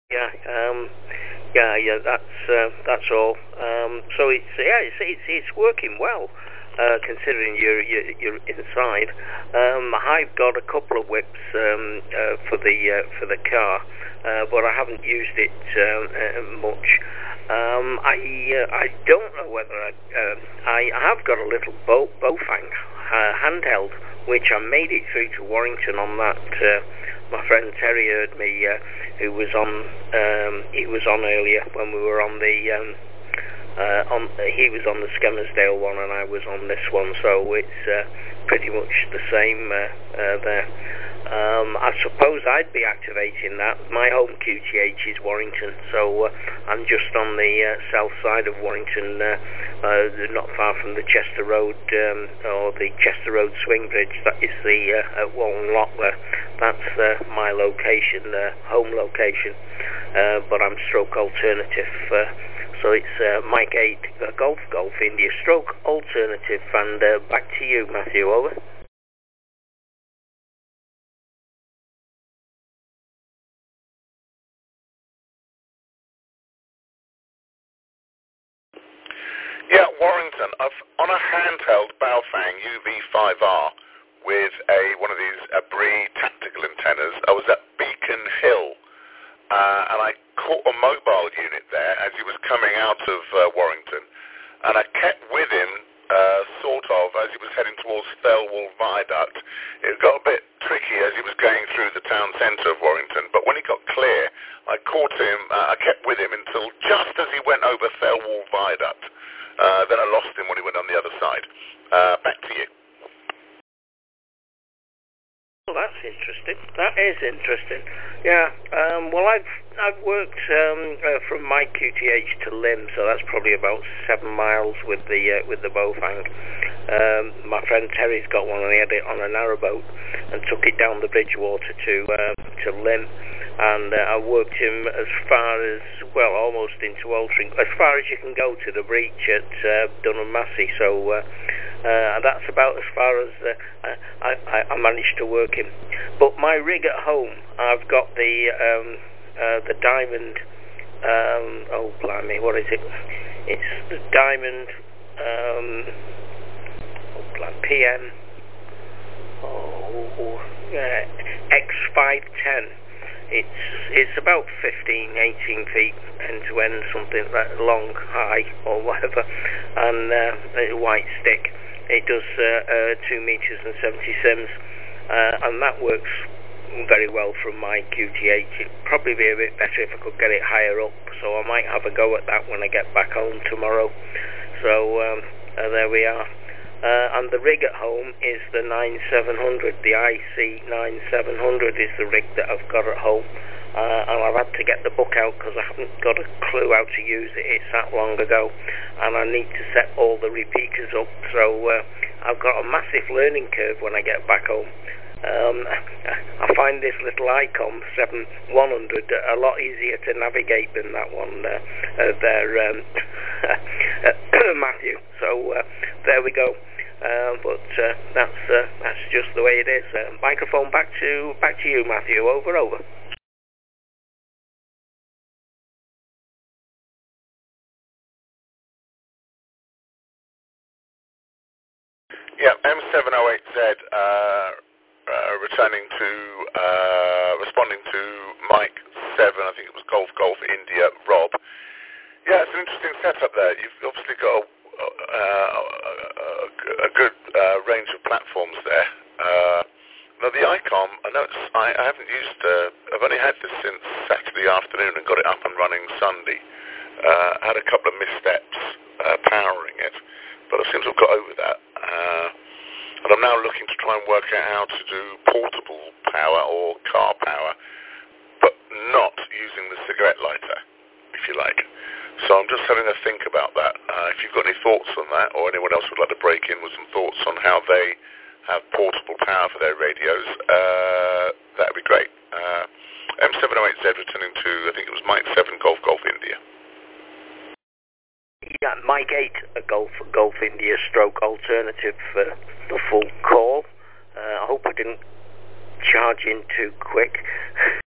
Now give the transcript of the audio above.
Yeah, that's all. So it's working well, considering you're inside. I've got a couple of whips for the car, but I haven't used it much. I don't know whether I have got a little Bowfang handheld, which I made it through to Warrington on that. My friend Terry heard me. Who was on? He was on earlier when we were on the. He was on the Skelmersdale one, and I was on this one, so it's pretty much the same there. I suppose I'd be activating that. My home QTH is Warrington, so I'm just on the south side of Warrington, not far from the Chester Road or the Chester Road Swing Bridge. That is the at Walton Lock there. That's my location, home location, but I'm stroke alternative. So it's Mike 8 Golf India stroke alternative, and back to you, Matthew. Over. Yeah, Warrington. On a handheld Baofeng UV5R with one of these Abri tactical antennas. I was at Beacon Hill, and I caught a mobile unit there as he was coming out of Warrington, and I kept with him, sort of, as he was heading towards Thelwall Viaduct. It got a bit tricky as he was going through the town centre of Warrington, but when he got clear, I caught him, I kept with him until just as he went over Thelwall Viaduct. Then I lost him when he went on the other side. Back to you. Well, that's interesting. That is interesting. Yeah. Well, I've worked from my QTH to Lim, so that's probably about 7 miles with the Bowfang. My friend Terry's got one, and he had it on a narrowboat and took it down the Bridgewater to Lim. And I worked him as far as, well, almost into Altrincham, as far as you can go to the breach at Dunham Massey. So that's about as far as I managed to work him. But my rig at home, I've got the Diamond. Oh blimey, what is it? It's the Diamond. PM. X510. It's about 15, 18 feet end to end, something that long, high, or whatever, and a white stick. It does 2 meters and 70 sims, and that works very well from my QTH. It'd probably be a bit better if I could get it higher up, so I might have a go at that when I get back home tomorrow. So there we are. And the rig at home is the 9700. The IC 9700 is the rig that I've got at home, and I've had to get the book out because I haven't got a clue how to use it. It's that long ago, and I need to set all the repeaters up, so I've got a massive learning curve when I get back home. I find this little ICOM 7100 a lot easier to navigate than that one there, Matthew. So there we go. But that's just the way it is. Microphone back to you, Matthew. Over. Yeah, M708Z returning to responding to Mike 7. I think it was Golf India Rob. Yeah, it's an interesting setup there. You've obviously got a good range of platforms there. Now the ICOM, I haven't used. I've only had this since Saturday afternoon and got it up and running Sunday. Had a couple of missteps powering it, but I seem to have got over that. And I'm now looking to try and work out how to do portable power or car power, but not using the cigarette lighter, if you like. So I'm just having a think about that. If you've got any thoughts on that, or anyone else would like to break in with some thoughts on how they have portable power for their radios, that would be great. M708Z returning to, I think it was Mike 7 Golf India. Yeah, Mike 8 Golf India stroke alternative for the full call. I hope I didn't charge in too quick.